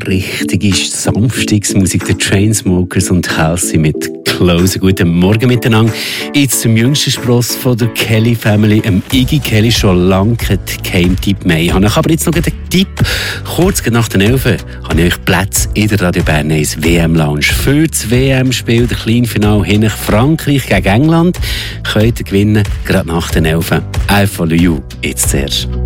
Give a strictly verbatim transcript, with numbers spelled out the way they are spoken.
richtige Sanftungsmusik der Chainsmokers und Halsey mit Close. Guten Morgen miteinander. Jetzt zum jüngsten Spross von der Kelly Family, dem Iggy Kelly, schon lange kein Geheimtipp mehr. Ich habe euch aber jetzt noch einen Tipp. Kurz nach den elf habe ich euch Plätze in der Radio Bern eins W M-Lounge für das W M-Spiel, der Kleinfinale hin Frankreich gegen England. Könnt ihr gewinnen, gerade nach den elf. I follow you. Jetzt zuerst.